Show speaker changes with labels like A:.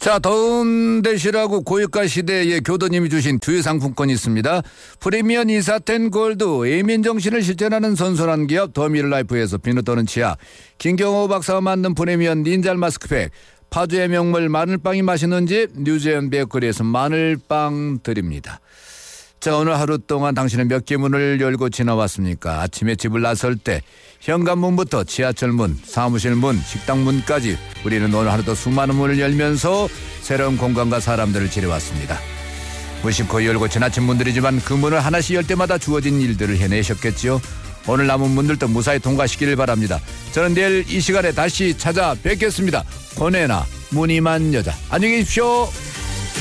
A: 자, 더운 대시라고 고유가 시대에 교도님이 주신 두유 상품권이 있습니다. 프리미엄 이사텐 골드, 에이민 정신을 실천하는 선선한 기업 더미르라이프에서 비누 또는 치약, 김경호 박사가 만든 프리미엄 닌자 마스크팩, 파주의 명물 마늘빵이 맛있는 집 뉴제온 베이커리에서 마늘빵 드립니다. 자, 오늘 하루 동안 당신은 몇 개 문을 열고 지나왔습니까? 아침에 집을 나설 때 현관문부터 지하철 문, 사무실 문, 식당 문까지 우리는 오늘 하루도 수많은 문을 열면서 새로운 공간과 사람들을 지내왔습니다. 무심코 열고 지나친 문들이지만 그 문을 하나씩 열 때마다 주어진 일들을 해내셨겠지요. 오늘 남은 문들도 무사히 통과시키길 바랍니다. 저는 내일 이 시간에 다시 찾아뵙겠습니다. 권해나 무늬만 여자, 안녕히 계십시오.